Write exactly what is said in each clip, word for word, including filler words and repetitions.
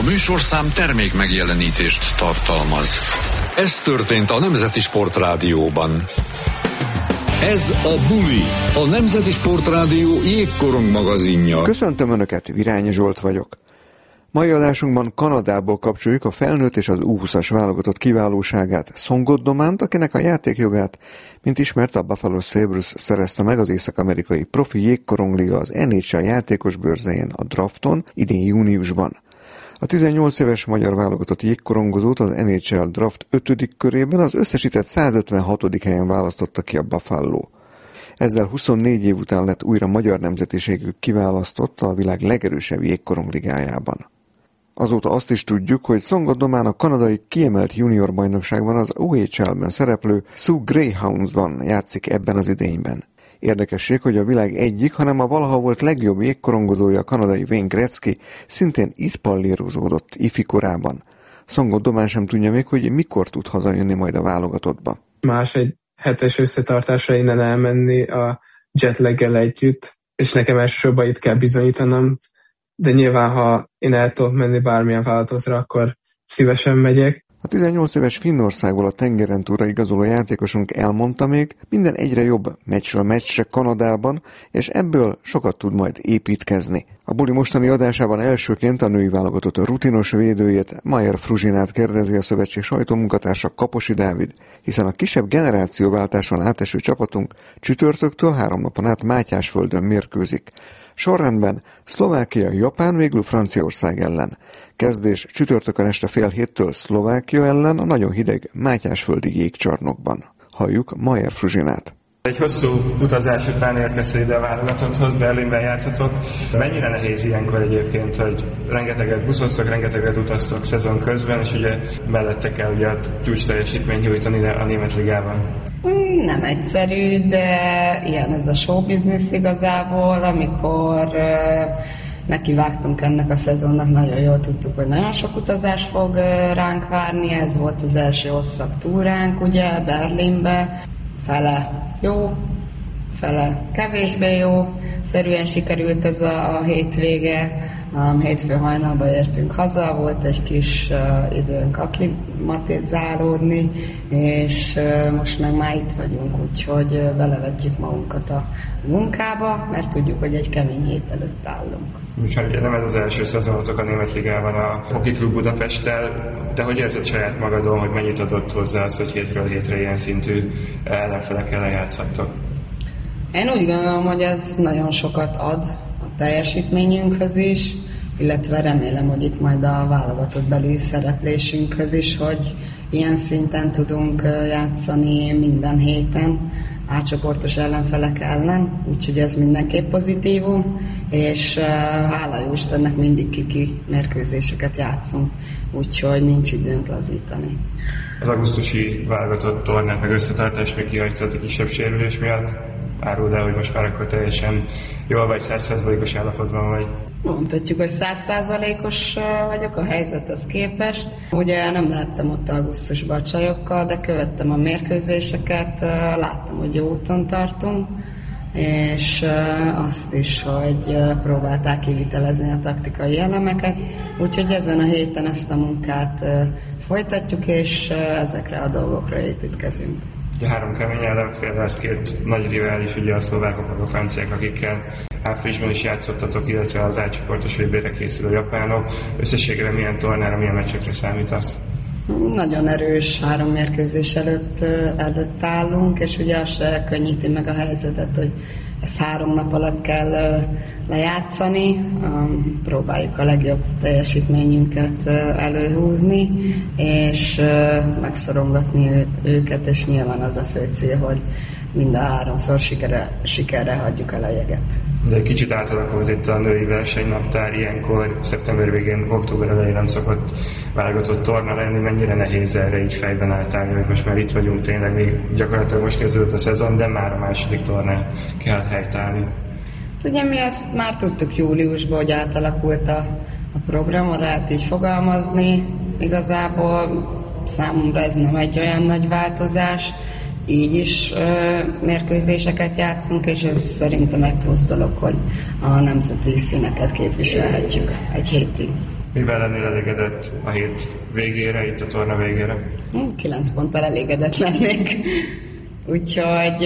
műsorszám termék megjelenítést tartalmaz. Ez történt a Nemzeti Sportrádióban. Ez a Buli, a Nemzeti Sportrádió jégkorong magazinja. Köszöntöm Önöket, Virányi Zsolt vagyok. Mai adásunkban Kanadából kapcsoljuk a felnőtt és az U húszas válogatott kiválóságát, Songot Dománt, akinek a játékjogát, mint ismert, a Buffalo Sabres szerezte meg az észak-amerikai profi jégkorongliga az en há el játékos bőrzején, a drafton, idén júniusban. A tizennyolc éves magyar válogatott jégkorongozót az en há el draft ötödik körében az összesített százötvenhatodik helyen választotta ki a Buffalo. Ezzel huszonnégy év után lett újra magyar nemzetiségű kiválasztott a világ legerősebb jégkorongligájában. Azóta azt is tudjuk, hogy Songot Domán a kanadai kiemelt junior bajnokságban az o há el-ben szereplő Sioux Greyhoundsban játszik ebben az idényben. Érdekesség, hogy a világ egyik, hanem a valaha volt legjobb jégkorongozója, a kanadai Wayne Gretzky szintén itt pallérozódott ifi korában. Songot Domán sem tudja még, hogy mikor tud hazajönni majd a válogatottba. Más egy hetes összetartásra innen elmenni a jetlaggel együtt, és nekem elsősorban itt kell bizonyítanom, de nyilván, ha én el tudok menni bármilyen vállalatottra, akkor szívesen megyek. A tizennyolc éves Finnországból a tengeren túlra igazoló játékosunk elmondta még, minden egyre jobb meccsről meccsre Kanadában, és ebből sokat tud majd építkezni. A Buli mostani adásában elsőként a női válogatott rutinos védőjét, Mayer Fruzsinát kérdezi a szövetség sajtómunkatársa, Kaposi Dávid, hiszen a kisebb generációváltáson áteső csapatunk csütörtöktől három napon át Mátyásföldön mérkőzik. Sorrendben Szlovákia, Japán, végül Franciaország ellen. Kezdés csütörtökön este fél héttől Szlovákia ellen a nagyon hideg Mátyásföldi jégcsarnokban. Halljuk Mayer Fruzsinát. Egy hosszú utazás után érkeztél ide a válogatotthoz, Berlinben jártatok. Mennyire nehéz ilyenkor egyébként, hogy rengeteget buszoztok, rengeteget utaztok szezon közben, és ugye mellette kell ugye a csúcs teljesítményt nyújtani a Német Ligában? Nem egyszerű, de ilyen ez a show business igazából, amikor nekivágtunk ennek a szezonnak, nagyon jól tudtuk, hogy nagyon sok utazás fog ránk várni, ez volt az első hosszabb túránk, ugye, Berlinbe, fele jó, fele kevésbé jó, szerűen sikerült ez a, a hétvége, um, hétfő hajnalba értünk haza, volt egy kis uh, időnk akklimatizálódni, és uh, most meg már itt vagyunk, úgyhogy uh, belevetjük magunkat a munkába, mert tudjuk, hogy egy kemény hét előtt állunk. Úgyhogy nem ez az első szezonotok a Német Ligában a Hockey Klub Budapesttel, de hogy érzed saját magadon, hogy mennyit adott hozzá az, hogy hétről hétre ilyen szintű ellenfelekkel lejátszhattok? Én úgy gondolom, hogy ez nagyon sokat ad a teljesítményünkhöz is, illetve remélem, hogy itt majd a válogatottbeli szereplésünkhöz is, hogy ilyen szinten tudunk játszani minden héten átcsoportos ellenfelek ellen, úgyhogy ez mindenképp pozitívum, és hála jó Istennek mindig kiki mérkőzéseket játszunk, úgyhogy nincs időnk lazítani. Az augusztusi válogatott tornát meg összetartást még kihagytad a kisebb sérülés miatt. Áruld el, hogy most már akkor teljesen jól vagy, száz százalékos állapotban vagy. Mondhatjuk, hogy száz százalékos vagyok a helyzethez képest. Ugye nem lehettem ott augusztusban a csajokkal, de követtem a mérkőzéseket, láttam, hogy jó úton tartunk, és azt is, hogy próbálták kivitelezni a taktikai elemeket, úgyhogy ezen a héten ezt a munkát folytatjuk, és ezekre a dolgokra építkezünk. Ugye három kemény ellenfél, ez két nagy rivális, ugye a szlovákok meg a franciák, akikkel áprilisban is játszottatok, illetve az átcsoportos vé bé-re készülő japánok. Összességében milyen tornára, milyen meccsekre számítasz? Nagyon erős három mérkőzés előtt, előtt állunk, és ugye az se könnyíti meg a helyzetet, hogy ezt három nap alatt kell lejátszani, próbáljuk a legjobb teljesítményünket előhúzni, és megszorongatni őket, és nyilván az a fő cél, hogy mind a háromszor sikerre, sikerre hagyjuk el a jeget. De egy kicsit átalakult itt a női versenynaptár, ilyenkor szeptember végén, október elején nem szokott válogatott torna lenni, mennyire nehéz erre így fejben álltálni, hogy most már itt vagyunk, tényleg még gyakorlatilag most kezdődött a szezon, de már a második tornán kell helytállni. Ugye mi ezt már tudtuk júliusban, hogy átalakult a, a program, lehet így fogalmazni, igazából számomra ez nem egy olyan nagy változás, így is ö, mérkőzéseket játszunk, és ez szerintem egy plusz dolog, hogy a nemzeti színeket képviselhetjük egy hétig. Mivel lennél elégedett a hét végére, itt a torna végére? Kilenc ponttal elégedett lennék. Úgyhogy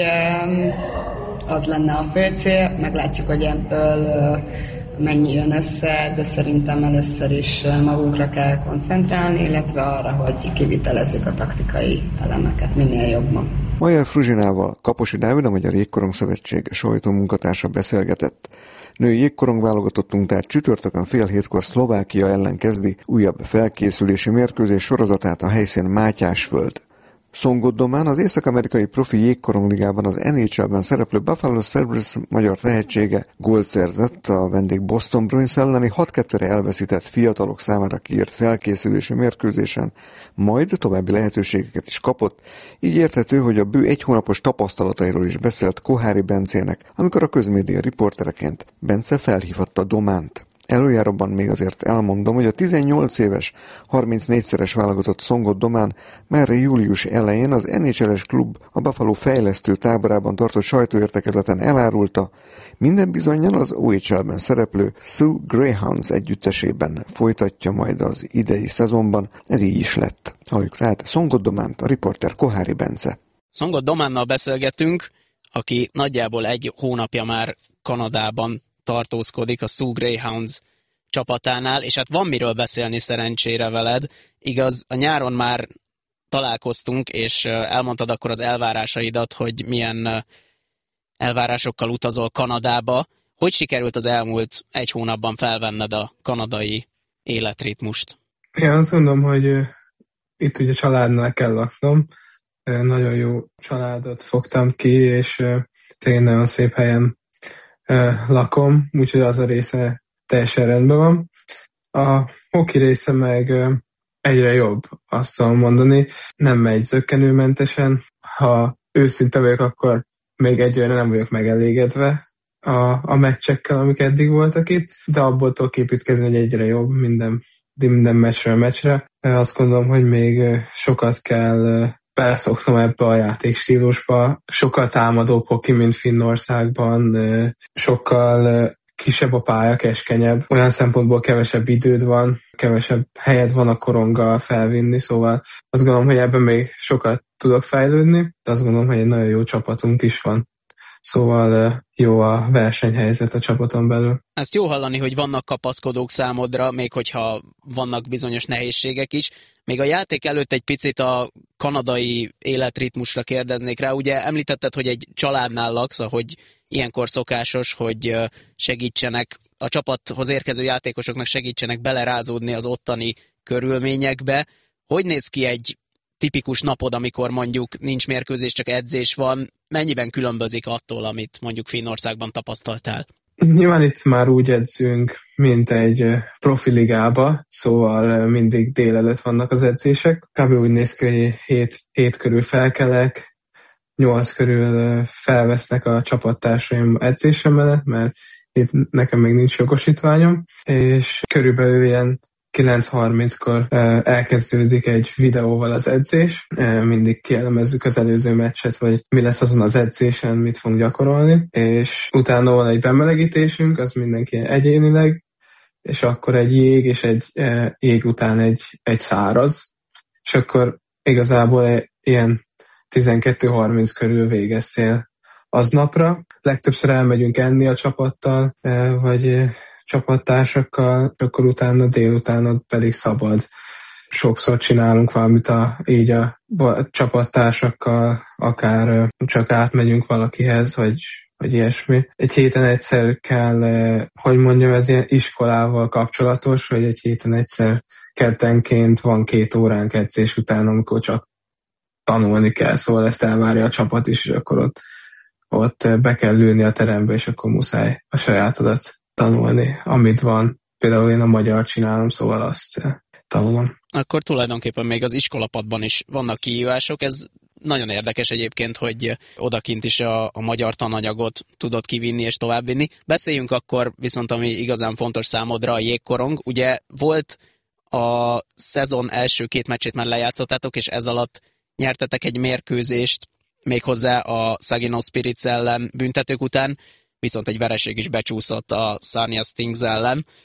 az lenne a fő cél, meglátjuk, hogy ebből mennyi jön össze, de szerintem először is magunkra kell koncentrálni, illetve arra, hogy kivitelezzük a taktikai elemeket minél jobban. Majer Fruzsinával Kaposi Dávid, a Magyar Jégkorong Szövetség sajtómunkatársa beszélgetett. Női jégkorong válogatottunk tehát csütörtökön fél hétkor Szlovákia ellen kezdi újabb felkészülési mérkőzés sorozatát a helyszín Mátyásföld. Szongott Domán az észak-amerikai profi jégkorongligában az en há el-ben szereplő Buffalo Sabres magyar tehetsége gólt szerzett a vendég Boston Bruins elleni hat kettőre elveszített fiatalok számára kiírt felkészülési mérkőzésen, majd további lehetőségeket is kapott, így érthető, hogy a bő egy hónapos tapasztalatairól is beszélt Kohári Bencének, amikor a közmédia riportereként Bence felhívatta Dománt. Előjáróban még azért elmondom, hogy a tizennyolc éves, harmincnégyszeres válogatott Szongott Domán már július elején az en há el-es klub a Buffalo fejlesztő táborában tartott sajtóértekezleten elárulta, minden bizonnyal az o há el-ben szereplő Sioux Greyhounds együttesében folytatja majd az idei szezonban, ez így is lett. Halljuk tehát Szongott Dománt, a riporter Kohári Bence. Szongott Dománnal beszélgetünk, aki nagyjából egy hónapja már Kanadában tartózkodik a Sioux Greyhounds csapatánál, és hát van miről beszélni szerencsére veled. Igaz, a nyáron már találkoztunk, és elmondtad akkor az elvárásaidat, hogy milyen elvárásokkal utazol Kanadába. Hogy sikerült az elmúlt egy hónapban felvenned a kanadai életritmust? Én azt gondolom, hogy itt ugye családnál kell laknom. Nagyon jó családot fogtam ki, és tényleg nagyon szép helyen lakom, úgyhogy az a része teljesen rendben van. A hoki része meg egyre jobb, azt tudom mondani. Nem megy zökkenőmentesen. Ha őszinte vagyok, akkor még egyre nem vagyok megelégedve a, a meccsekkel, amik eddig voltak itt, de abból tudok építkezni, hogy egyre jobb minden, minden meccsről meccsre. Azt gondolom, hogy még sokat kell beleszoknom ebbe a játékstílusba. Sokkal támadóbb hoki, mint Finnországban, sokkal kisebb a pálya, keskenyebb. Olyan szempontból kevesebb időd van, kevesebb helyed van a koronggal felvinni, szóval azt gondolom, hogy ebben még sokat tudok fejlődni, de azt gondolom, hogy egy nagyon jó csapatunk is van. Szóval jó a versenyhelyzet a csapaton belül. Ezt jó hallani, hogy vannak kapaszkodók számodra, még hogyha vannak bizonyos nehézségek is. Még a játék előtt egy picit a kanadai életritmusra kérdeznék rá. Ugye említetted, hogy egy családnál laksz, ahogy ilyenkor szokásos, hogy segítsenek, a csapathoz érkező játékosoknak segítsenek belerázódni az ottani körülményekbe. Hogy néz ki egy tipikus napod, amikor mondjuk nincs mérkőzés, csak edzés van? Mennyiben különbözik attól, amit mondjuk Finnországban tapasztaltál? Nyilván itt már úgy edzünk, mint egy profiligába, szóval mindig délelőtt vannak az edzések. Kb. Úgy néz ki, hogy hét, hét körül felkelek, nyolc körül felvesznek a csapattársaim edzésemet, mert itt nekem még nincs jogosítványom, és körülbelül ilyen kilenc harminckor elkezdődik egy videóval az edzés, mindig kielemezzük az előző meccset, vagy mi lesz azon az edzésen, mit fogunk gyakorolni, és utána van egy bemelegítésünk, az mindenki egyénileg, és akkor egy jég, és egy jég után egy, egy száraz, és akkor igazából ilyen tizenkettő harminc körül végeztél aznapra. Legtöbbször elmegyünk enni a csapattal, vagy csapattársakkal, akkor utána délután pedig szabad. Sokszor csinálunk valamit a, így a, a csapattársakkal, akár csak átmegyünk valakihez, vagy, vagy ilyesmi. Egy héten egyszer kell, hogy mondjam, ez ilyen iskolával kapcsolatos, hogy egy héten egyszer keddenként van két óránk edzés után, amikor csak tanulni kell, szóval ezt elvárja a csapat is, és akkor ott, ott be kell ülni a terembe, és akkor muszáj a sajátodat tanulni, amit van. Például én a magyar csinálom, szóval azt tanulom. Akkor tulajdonképpen még az iskolapadban is vannak kihívások. Ez nagyon érdekes egyébként, hogy odakint is a, a magyar tananyagot tudod kivinni és továbbvinni. Beszéljünk akkor viszont, ami igazán fontos számodra, a jégkorong. Ugye volt a szezon első két meccsét már lejátszottátok, és ez alatt nyertetek egy mérkőzést, méghozzá a Saginaw Spirits ellen büntetők után, viszont egy vereség is becsúszott a Sarnia Stings ellen.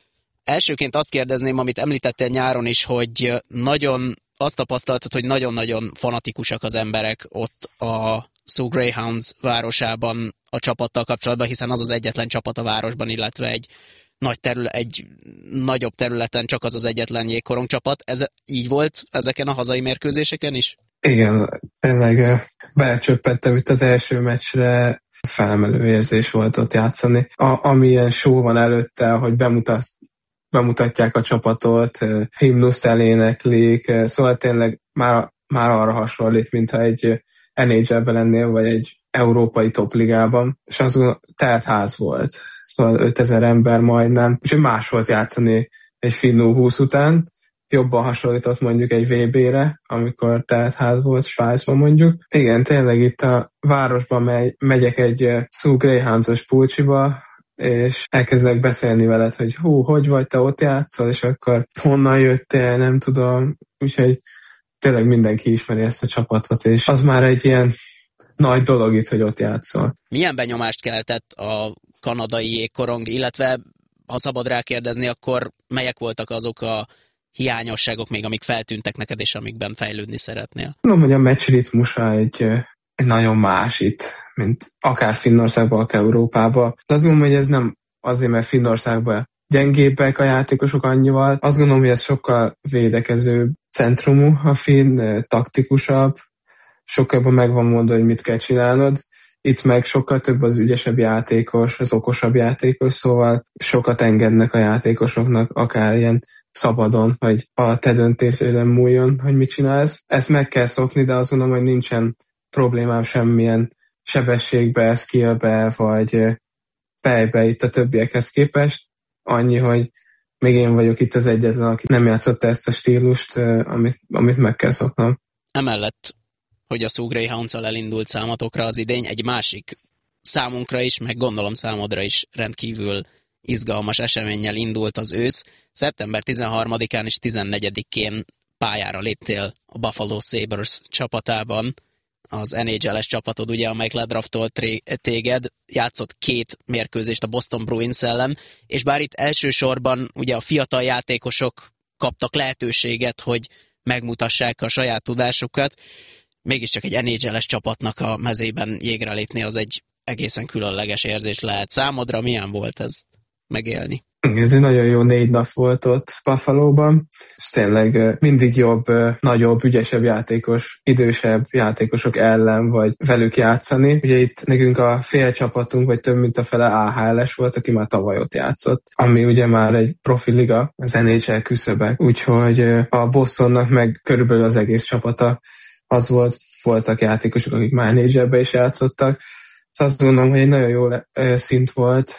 Elsőként azt kérdezném, amit említettél nyáron is, hogy nagyon azt tapasztaltad, hogy nagyon-nagyon fanatikusak az emberek ott a Soo Greyhounds városában a csapattal kapcsolatban, hiszen az az egyetlen csapat a városban, illetve egy nagy terület, egy nagyobb területen csak az az egyetlen jégkorong csapat. Ez így volt ezeken a hazai mérkőzéseken is? Igen, tényleg belecsöppentem itt az első meccsre, felemelő érzés volt ott játszani. A, amilyen show van előtte, hogy bemutat, bemutatják a csapatot, himnuszt eléneklik, szóval tényleg már, már arra hasonlít, mintha egy en há el-ben lennél, vagy egy európai topligában, és azon telt ház volt. Szóval ötezer ember majdnem, és más volt játszani egy Finnú húsz után, jobban hasonlított mondjuk egy vé bé-re, amikor teltház volt Svájcban mondjuk. Igen, tényleg itt a városban megy, megyek egy Soo Greyhounds-os pulcsiba, és elkezdek beszélni veled, hogy hú, hogy vagy, te ott játszol, és akkor honnan jöttél, nem tudom. Úgyhogy tényleg mindenki ismeri ezt a csapatot, és az már egy ilyen nagy dolog itt, hogy ott játszol. Milyen benyomást keltett a kanadai jégkorong, illetve ha szabad rákérdezni, akkor melyek voltak azok a hiányosságok még, amik feltűntek neked, és amikben fejlődni szeretnél? Tudom, hogy a meccs ritmusa egy, egy nagyon más itt, mint akár Finnországban, akár Európában. De azt gondolom, hogy ez nem azért, mert Finnországban gyengébbek a játékosok annyival. Azt gondolom, hogy ez sokkal védekezőbb centrumú a finn, taktikusabb, sokkal jobban meg van mondva, hogy mit kell csinálnod. Itt meg sokkal több az ügyesebb játékos, az okosabb játékos, szóval sokat engednek a játékosoknak, akár ilyen szabadon, hogy a te döntéseden múljon, hogy mit csinálsz. Ezt meg kell szokni, de azt gondolom, hogy nincsen problémám semmilyen sebességbe, skillbe, vagy fejbe itt a többiekhez képest. Annyi, hogy még én vagyok itt az egyetlen, aki nem játszotta ezt a stílust, amit, amit meg kell szoknom. Emellett, hogy a Soo Greyhounds-al elindult számatokra az idény, egy másik számunkra is, meg gondolom számodra is rendkívül izgalmas eseménnyel indult az ősz. szeptember tizenharmadikán és tizennegyedikén pályára léptél a Buffalo Sabres csapatában. Az en há el-es csapatod, ugye, amelyik ledraftolt téged, játszott két mérkőzést a Boston Bruins ellen, és bár itt elsősorban ugye a fiatal játékosok kaptak lehetőséget, hogy megmutassák a saját tudásukat, mégiscsak egy en há el-es csapatnak a mezében jégre lépni az egy egészen különleges érzés lehet. Számodra milyen volt ez megélni? Ez egy nagyon jó négy nap volt ott Buffalóban, és tényleg mindig jobb, nagyobb, ügyesebb játékos, idősebb játékosok ellen, vagy velük játszani. Ugye itt nekünk a fél csapatunk, vagy több mint a fele á há el-es volt, aki már tavaly ott játszott, ami ugye már egy profi liga, az en há el küszöbek. Úgyhogy a Bostonnak meg körülbelül az egész csapata az volt, voltak játékosok, akik már en há el-be is játszottak. Szóval azt gondolom, hogy egy nagyon jó szint volt,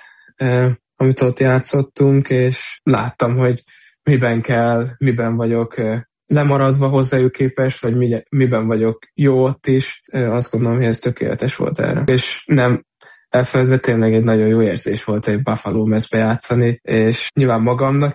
amit ott játszottunk, és láttam, hogy miben kell, miben vagyok lemaradva hozzájuk képest, vagy miben vagyok jó ott is. Azt gondolom, hogy ez tökéletes volt erre. És nem elfeledve tényleg egy nagyon jó érzés volt egy Buffalo mezbe játszani, és nyilván magamnak